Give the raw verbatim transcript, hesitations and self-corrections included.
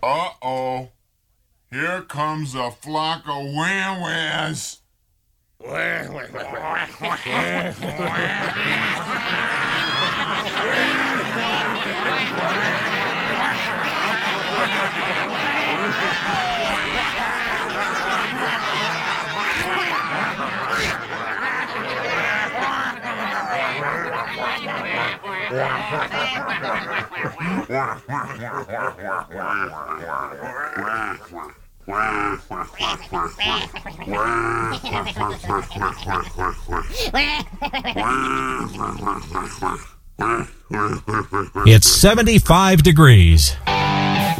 Uh-oh. Here comes a flock of wah-wahs. It's seventy-five degrees.